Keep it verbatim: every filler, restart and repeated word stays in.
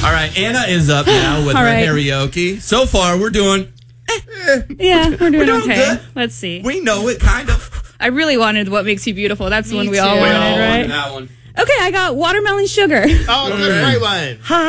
All right, Anna is up now with All her right. karaoke. So far, we're doing. Yeah, we're doing, We're doing okay. good. Let's see. We know it, kind of. I really wanted What Makes You Beautiful. That's the Me one we all too. wanted, We all right? wanted that one. Okay, I got Watermelon Sugar. Oh, good, right one.